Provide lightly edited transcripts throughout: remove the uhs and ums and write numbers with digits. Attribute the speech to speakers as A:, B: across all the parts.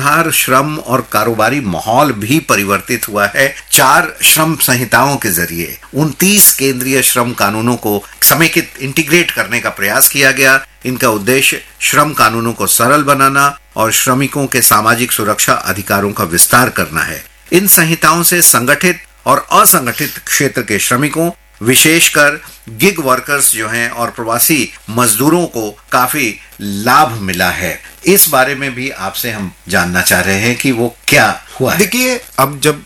A: व्यवहार, श्रम और कारोबारी माहौल भी परिवर्तित हुआ है। 4 श्रम संहिताओं के जरिए 29 केंद्रीय श्रम कानूनों को समेकित इंटीग्रेट करने का प्रयास किया गया। इनका उद्देश्य श्रम कानूनों को सरल बनाना और श्रमिकों के सामाजिक सुरक्षा अधिकारों का विस्तार करना है। इन संहिताओं से संगठित और असंगठित क्षेत्र के श्रमिकों, विशेषकर गिग वर्कर्स जो हैं और प्रवासी मजदूरों को काफी लाभ मिला है। इस बारे में भी आपसे हम जानना चाह रहे हैं कि वो क्या हुआ है।
B: देखिए, अब जब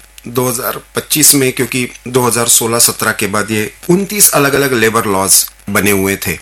B: 2025 में, क्योंकि 2016-17 के बाद ये 29 अलग अलग लेबर लॉज बने हुए थे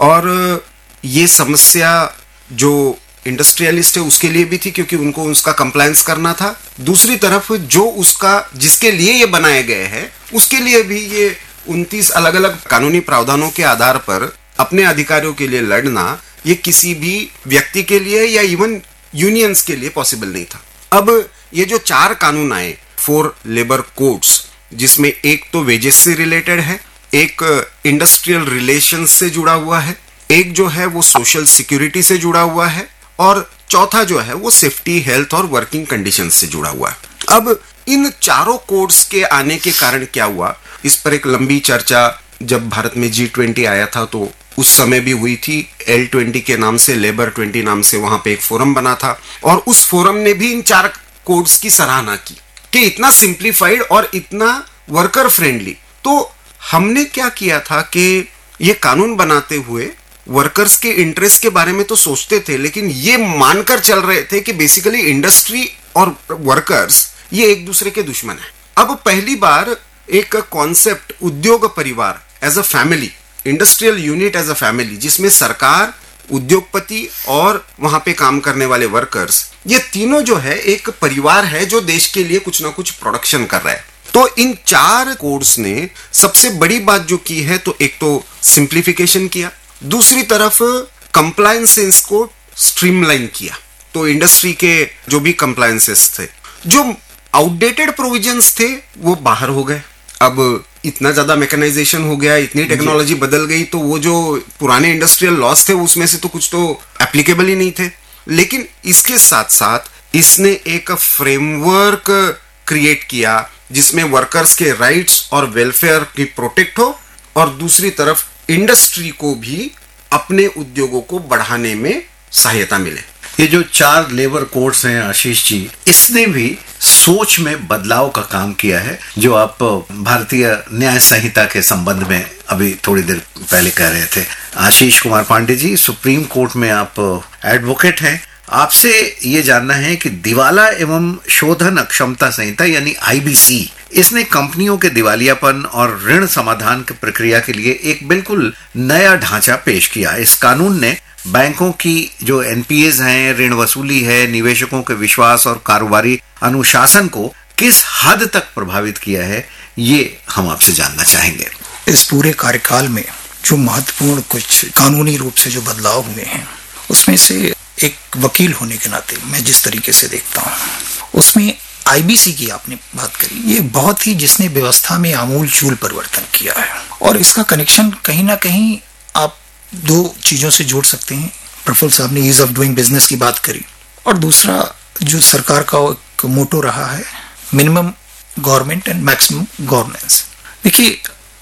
B: और ये समस्या जो इंडस्ट्रियलिस्ट है उसके लिए भी थी क्योंकि उनको उसका कंप्लायंस करना था। दूसरी तरफ जो उसका जिसके लिए ये बनाए गए हैं उसके लिए भी ये 29 अलग अलग कानूनी प्रावधानों के आधार पर अपने अधिकारों के लिए लड़ना ये किसी भी व्यक्ति के लिए या इवन यूनियंस के लिए पॉसिबल नहीं था। अब ये जो 4 कानून आए, 4 लेबर कोड्स, जिसमें एक तो वेजेस से रिलेटेड है, एक इंडस्ट्रियल रिलेशंस से जुड़ा हुआ है, एक जो है वो सोशल सिक्योरिटी से जुड़ा हुआ है और चौथा जो है वो सेफ्टी, हेल्थ और वर्किंग कंडीशंस से जुड़ा हुआ है। अब इन चारों कोड्स के आने के कारण क्या हुआ, इस पर एक लंबी चर्चा जब भारत में G20 आया था तो उस समय भी हुई थी। L20 के नाम से, लेबर 20 नाम से वहां पे एक फोरम बना था और उस फोरम ने भी इन 4 कोड्स की सराहना की कि इतना सिंप्लीफाइड और इतना वर्कर फ्रेंडली। तो हमने क्या किया था कि ये कानून बनाते हुए वर्कर्स के इंटरेस्ट के बारे में तो सोचते थे, लेकिन ये मानकर चल रहे थे कि बेसिकली इंडस्ट्री और वर्कर्स ये एक दूसरे के दुश्मन है। अब पहली बार एक कॉन्सेप्ट उद्योग परिवार as a family, industrial unit as a family, जिसमें सरकार, उद्योगपति और वहां पे काम करने वाले वर्कर्स, ये तीनों जो है एक परिवार है जो देश के लिए कुछ ना कुछ प्रोडक्शन कर रहा है। तो इन 4 कोड्स ने सबसे बड़ी बात जो की है, तो एक तो सिंप्लीफिकेशन किया, दूसरी तरफ कंप्लायंसेस को स्ट्रीमलाइन किया। तो इंडस्ट्री के जो भी कंप्लायंसेस थे, जो आउटडेटेड प्रोविजंस थे वो बाहर हो गए। अब इतना ज्यादा मैकेनाइजेशन हो गया, इतनी टेक्नोलॉजी बदल गई, तो वो जो पुराने इंडस्ट्रियल लॉस थे उसमें से तो कुछ तो एप्लीकेबल ही नहीं थे। लेकिन इसके साथ साथ इसने एक फ्रेमवर्क क्रिएट किया जिसमें वर्कर्स के राइट्स और वेलफेयर की प्रोटेक्ट हो और दूसरी तरफ इंडस्ट्री को भी अपने उद्योगों को बढ़ाने में सहायता मिले।
A: ये जो 4 लेबर कोड्स हैं आशीष जी, इसने भी सोच में बदलाव का काम किया है, जो आप भारतीय न्याय संहिता के संबंध में अभी थोड़ी देर पहले कह रहे थे। आशीष कुमार पांडे जी, सुप्रीम कोर्ट में आप एडवोकेट हैं, आपसे ये जानना है कि दिवाला एवं शोधन अक्षमता संहिता यानी IBC, इसने कंपनियों के दिवालियापन और ऋण समाधान की प्रक्रिया के लिए एक बिल्कुल नया ढांचा पेश किया। इस कानून ने बैंकों की जो NPAs हैं, ऋण वसूली है, निवेशकों के विश्वास और कारोबारी अनुशासन को किस हद तक प्रभावित किया है, ये हम आपसे जानना चाहेंगे।
C: इस पूरे कार्यकाल में जो महत्वपूर्ण कुछ कानूनी रूप से जो बदलाव हुए हैं, उसमें से एक वकील होने के नाते मैं जिस तरीके से देखता हूँ, उसमें IBC की आपने बात करी, ये बहुत ही जिसने व्यवस्था में आमूलचूल परिवर्तन किया है। और इसका कनेक्शन कहीं ना कहीं आप 2 चीजों से जोड़ सकते हैं। प्रफुल्ल साहब ने ईज ऑफ डूइंग बिजनेस की बात करी और दूसरा जो सरकार का एक मोटो रहा है, minimum government and maximum governance. देखिए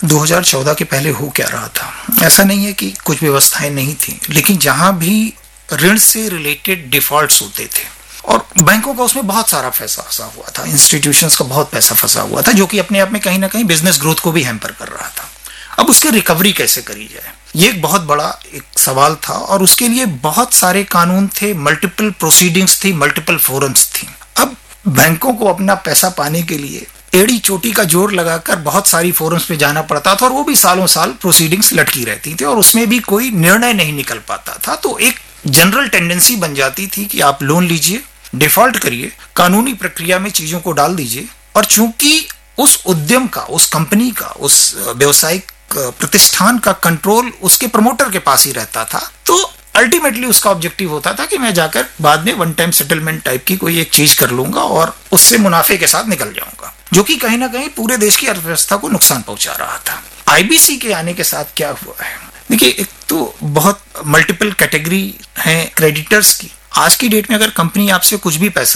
C: 2014 के पहले हो क्या रहा था, ऐसा नहीं है कि कुछ व्यवस्थाएं नहीं थी, लेकिन जहां भी ऋण से रिलेटेड डिफॉल्ट्स होते थे और बैंकों का उसमें बहुत सारा पैसा फंसा हुआ था, इंस्टीट्यूशंस का बहुत पैसा फंसा हुआ था, जो कि अपने आप में कहीं ना कहीं बिजनेस ग्रोथ को भी हैम्पर कर रहा था। अब उसकी रिकवरी कैसे करी जाए, ये एक बहुत बड़ा एक सवाल था और उसके लिए बहुत सारे कानून थे, मल्टीपल प्रोसीडिंग्स थी, मल्टीपल फोरम्स थी। अब बैंकों को अपना पैसा पाने के लिए एड़ी चोटी का जोर लगाकर बहुत सारी फोरम्स पे जाना पड़ता था और वो भी सालों साल प्रोसीडिंग्स लटकी रहती थी और उसमें भी कोई निर्णय नहीं निकल पाता था। तो एक जनरल टेंडेंसी बन जाती थी कि आप लोन लीजिए, डिफॉल्ट करिए, कानूनी प्रक्रिया में चीजों को डाल दीजिए और चूंकि उस उद्यम का, उस कंपनी का, उस व्यवसायिक प्रतिष्ठान का कंट्रोल उसके प्रमोटर के पास ही रहता था, तो अल्टीमेटली उसका ऑब्जेक्टिव होता था कि मैं जाकर बाद में वन टाइम सेटलमेंट टाइप की कोई एक चीज कर लूंगा और उससे मुनाफे के साथ निकल जाऊंगा, जो कि कहीं ना कहीं पूरे देश की अर्थव्यवस्था को नुकसान पहुंचा रहा था। IBC के आने के साथ क्या हुआ है, देखिए एक तो बहुत मल्टीपल कैटेगरी है क्रेडिटर्स की। आज की डेट में अगर कंपनी आपसे कुछ भी पैसा